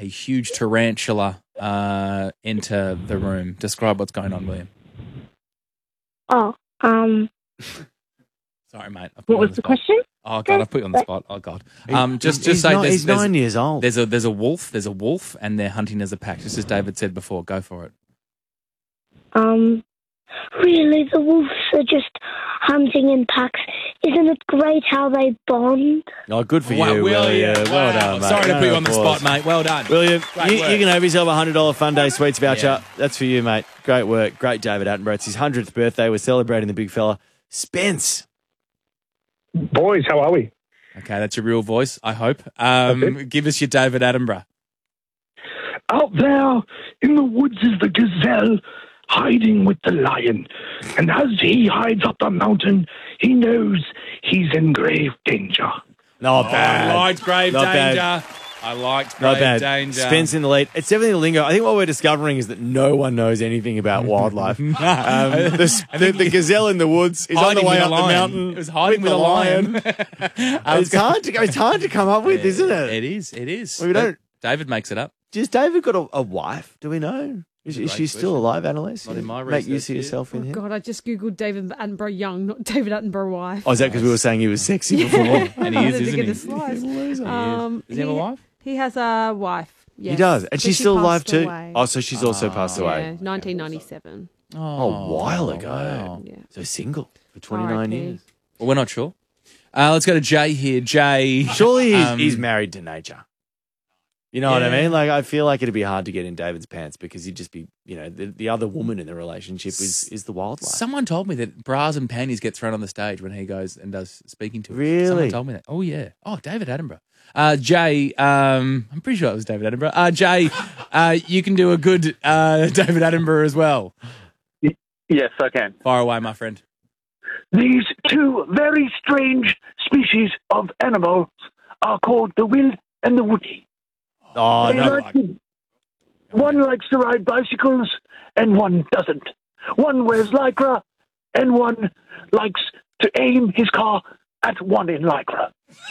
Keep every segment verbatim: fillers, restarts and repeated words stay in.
a huge tarantula uh, enter the room. Describe what's going on, William. Oh, um... Sorry, mate. What was the, the question? Oh, God, I've put you on the spot. Oh, God. Um, just just he's say not, there's, he's there's, nine years old. There's a, there's a wolf. There's a wolf, and they're hunting as a pack. Just as David said before. Go for it. Um, really, the wolves are just hunting in packs. Isn't it great how they bond? Oh, good for wow, you, William. William. Well wow. done, mate. Sorry to no, put you on the applause. spot, mate. Well done. William, you, you can have yourself a one hundred dollars Fun Day Sweets voucher. Yeah. That's for you, mate. Great work. Great David Attenborough. It's his one hundredth birthday. We're celebrating the big fella. Spence. Boys, how are we? Okay, that's your real voice, I hope. Um, give us your David Attenborough. Out there in the woods is the gazelle hiding with the lion. And as he hides up the mountain, he knows he's in grave danger. Not Oh, bad. I liked grave Not danger. bad. I liked Not grave bad. danger. Spence in the lead. It's definitely the lingo. I think what we're discovering is that no one knows anything about wildlife. um, the, the, the gazelle in the woods is on Hiding the way with up a the lion. mountain. It was hiding with, with a lion. lion. it's hard to it's hard to come up with, isn't it? It is. It is. We don't. David makes it up. Does David got a, a wife? Do we know? Is, is she still alive, Annalise? Not in my Make use of research yourself in Oh, here. God, I just Googled David Attenborough young, not David Attenborough wife. Oh, is that because we were saying he was sexy before? And he is, I isn't get he? a slice. He Um, Does he have a wife? He has a wife. Yes. He does. And But she's she still alive passed too? away. Oh, so she's also passed away. Yeah, nineteen ninety-seven. Oh, a while ago. wow. Yeah. So single for twenty-nine R I P. years. Well, we're not sure. Uh, let's go to Jay here. Jay. Surely he's, um, he's married to nature. You know what I Yeah. mean? Like, I feel like it'd be hard to get in David's pants because he'd just be, you know, the, the other woman in the relationship is, is the wildlife. Someone told me that bras and panties get thrown on the stage when he goes and does speaking to us. Really? Someone told me that. Oh, yeah. Oh, David Attenborough. Uh, Jay, um, I'm pretty sure it was David Attenborough. Uh, Jay, uh, you can do a good uh, David Attenborough as well. Yes, I can. Fire away, my friend. These two very strange species of animals are called the wild and the woody. Oh, They no. like to- one likes to ride bicycles and one doesn't. One wears lycra and one likes to aim his car at one in lycra.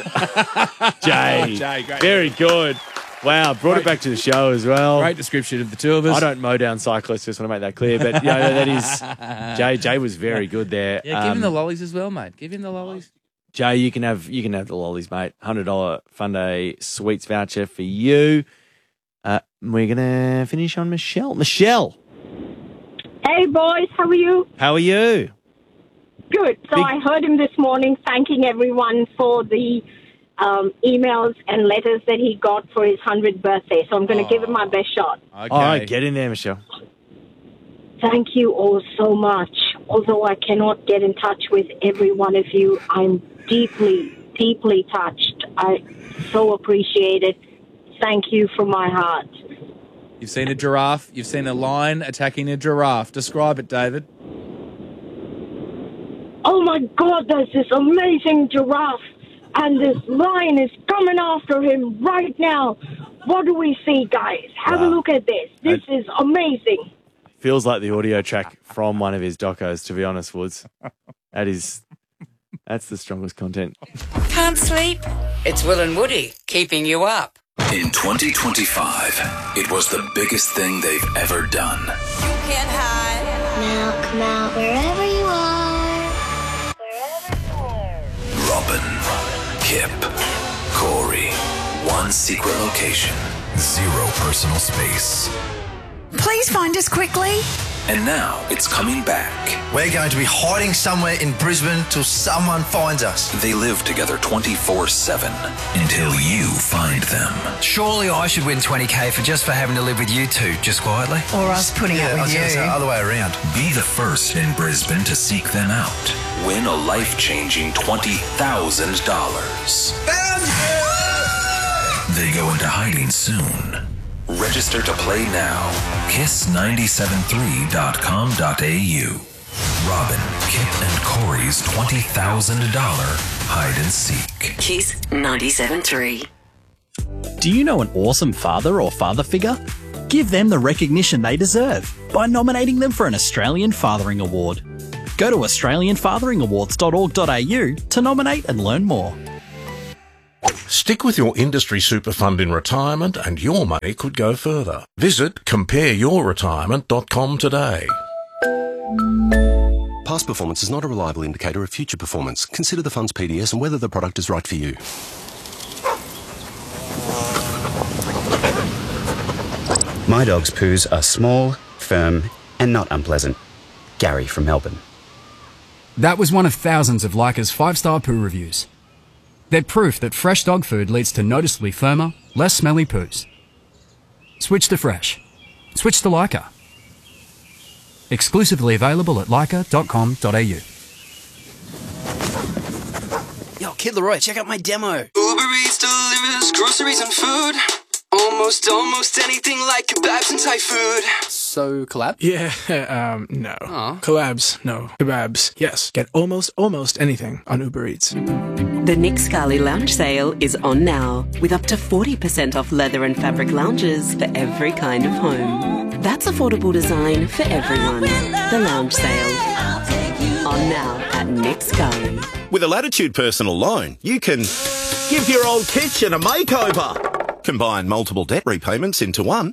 Jay. Jay, great. Very good. Wow, brought it back to the show as well. Great description of the two of us. I don't mow down cyclists, just want to make that clear. But, you know, that is, Jay Jay was very good there. Yeah, give him Um, the lollies as well, mate. Give him the lollies. Jay, you can have you can have the lollies, mate. one hundred dollars Fun Day Sweets voucher for you. Uh, we're going to finish on Michelle. Michelle, Hey, boys, how are you? how are you? Good. So Big- I heard him this morning thanking everyone for the um, emails and letters that he got for his hundredth birthday. So I'm going to give it my best shot. Okay. All right, get in there, Michelle. Thank you all so much. Although I cannot get in touch with every one of you, I'm deeply, deeply touched. I so appreciate it. Thank you from my heart. You've seen a giraffe. You've seen a lion attacking a giraffe. Describe it, David. Oh my God, there's this amazing giraffe, and this lion is coming after him right now. What do we see, guys? Have Wow. a look at this. This is amazing. Feels like the audio track from one of his docos, to be honest, Woods. That is, that's the strongest content. Can't sleep? It's Will and Woody keeping you up. In twenty twenty-five, it was the biggest thing they've ever done. You can't hide. Now come out wherever you are. Robin, Kip, Corey, one secret location, zero personal space. Please find us quickly. And now it's coming back. We're going to be hiding somewhere in Brisbane till someone finds us. They live together twenty-four seven until you find them. Surely I should win twenty K for just for having to live with you two, just quietly. Or us putting Yeah, up I with was you. going to say other way around. Be the first in Brisbane to seek them out. Win a life-changing twenty thousand dollars. Found you! They go into hiding soon. Register to play now. kiss nine seven three dot com dot a u. Robin, Kip, and Corey's twenty thousand dollars hide and seek. Kiss ninety-seven three. Do you know an awesome father or father figure? Give them the recognition they deserve by nominating them for an Australian Fathering Award. Go to australian fathering awards dot org dot a u to nominate and learn more. Stick with your industry super fund in retirement and your money could go further. Visit compare your retirement dot com today. Past performance is not a reliable indicator of future performance. Consider the fund's P D S and whether the product is right for you. My dog's poos are small, firm, and not unpleasant. Gary from Melbourne. That was one of thousands of Leica's five-star poo reviews. They're proof that fresh dog food leads to noticeably firmer, less smelly poos. Switch to fresh. Switch to Leica. Exclusively available at leica dot com dot a u. Yo, Kid Leroy, check out my demo. Uber Eats delivers groceries and food. Almost, almost anything like kebabs and Thai food. So, collab? Yeah, um, no. Oh. Collabs, no. Kebabs, yes. Get almost, almost anything on Uber Eats. The Nick Scali Lounge Sale is on now, with up to forty percent off leather and fabric lounges for every kind of home. That's affordable design for everyone. The Lounge Sale. On now at Nick Scali. With a Latitude personal loan, you can give your old kitchen a makeover. Combine multiple debt repayments into one.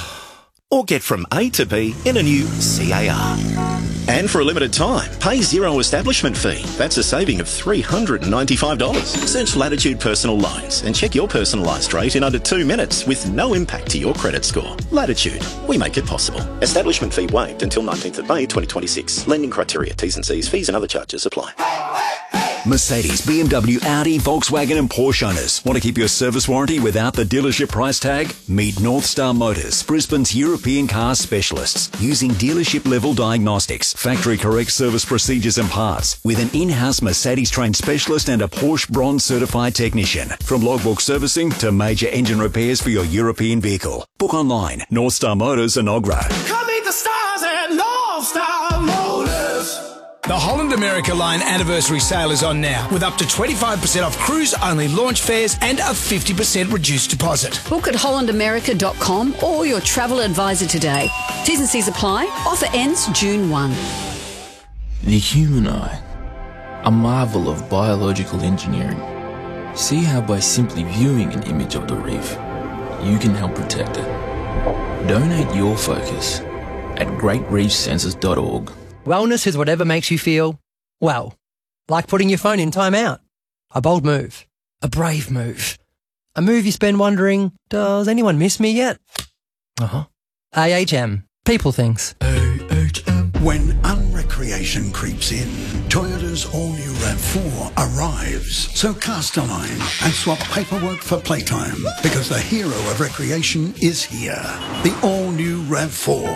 Or get from A to B in a new C A R. And for a limited time, pay zero establishment fee. That's a saving of three hundred ninety-five dollars. Search Latitude Personal Loans and check your personalised rate in under two minutes with no impact to your credit score. Latitude, we make it possible. Establishment fee waived until nineteenth of May twenty twenty-six. Lending criteria, T's and C's, fees and other charges apply. Mercedes, B M W, Audi, Volkswagen and Porsche owners. Want to keep your service warranty without the dealership price tag? Meet North Star Motors, Brisbane's European car specialists, using dealership-level diagnostics, factory-correct service procedures and parts, with an in-house Mercedes-trained specialist and a Porsche Bronze-certified technician. From logbook servicing to major engine repairs for your European vehicle. Book online, North Star Motors and Ogra. Come meet the stars at North Star Motors. The Holland America Line anniversary sale is on now, with up to twenty-five percent off cruise-only launch fares and a fifty percent reduced deposit. Book at holland america dot com or your travel advisor today. T's and C's apply. Offer ends June first. The human eye, a marvel of biological engineering. See how by simply viewing an image of the reef, you can help protect it. Donate your focus at great reef sensors dot org. Wellness is whatever makes you feel, well, like putting your phone in timeout. A bold move. A brave move. A move you spend wondering, does anyone miss me yet? Uh-huh. A H M. People things. A H M. When unrecreation creeps in, Toyota's all-new RAV four arrives. So cast a line and swap paperwork for playtime, because the hero of recreation is here. The all-new RAV four.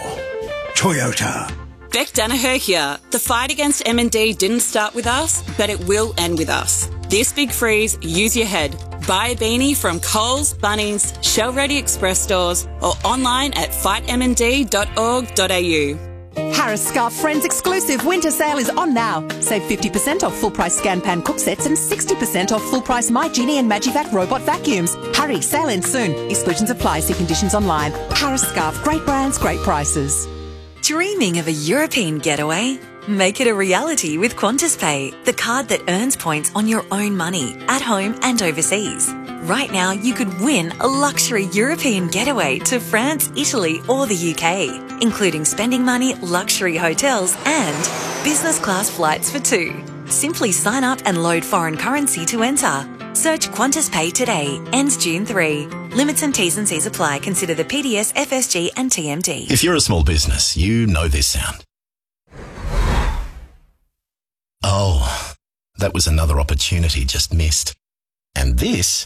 Toyota. Beck Danaher here. The fight against M and D didn't start with us, but it will end with us. This big freeze, use your head. Buy a beanie from Coles, Bunnings, Shell Ready Express stores or online at fight m n d dot org dot a u. Harris Scarf Friends exclusive winter sale is on now. Save fifty percent off full price Scan Pan cook sets and sixty percent off full price My Genie and Magivac robot vacuums. Hurry, sale ends soon. Exclusions apply. See conditions online. Harris Scarf, great brands, great prices. Dreaming of a European getaway? Make it a reality with Qantas Pay, the card that earns points on your own money, at home and overseas. Right now, you could win a luxury European getaway to France, Italy or the U K, including spending money, luxury hotels and business class flights for two. Simply sign up and load foreign currency to enter. Search Qantas Pay today. Ends June third. Limits and T's and C's apply. Consider the P D S, F S G and T M D. If you're a small business, you know this sound. Oh, that was another opportunity just missed. And this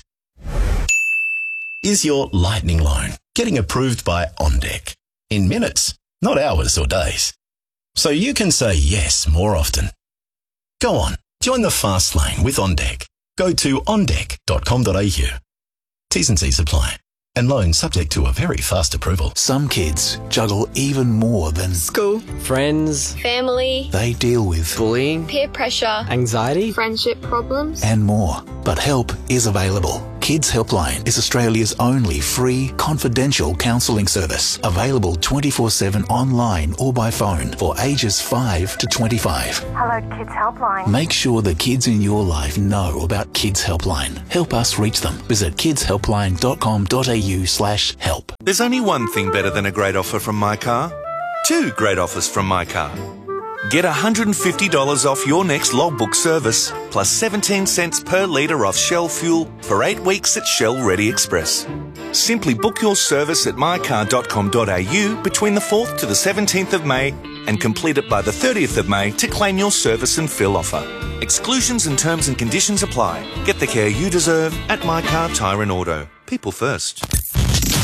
is your lightning loan, getting approved by OnDeck. In minutes, not hours or days. So you can say yes more often. Go on, join the fast lane with OnDeck. Go to on deck dot com dot a u. T's and C's apply. And loans subject to a very fast approval. Some kids juggle even more than school, friends, family. They deal with bullying, peer pressure, anxiety, friendship problems, and more. But help is available. Kids Helpline is Australia's only free, confidential counselling service, available twenty-four seven online or by phone for ages five to twenty-five. Hello, Kids Helpline. Make sure the kids in your life know about Kids Helpline. Help us reach them. Visit kidshelpline.com.au slash help. There's only one thing better than a great offer from My Car. Two great offers from My Car. Get one hundred fifty dollars off your next logbook service, plus seventeen cents per litre off Shell fuel for eight weeks at Shell Ready Express. Simply book your service at my car dot com dot a u between the fourth to the seventeenth of May and complete it by the thirtieth of May to claim your service and fill offer. Exclusions and terms and conditions apply. Get the care you deserve at My Car Tyre and Auto. People first.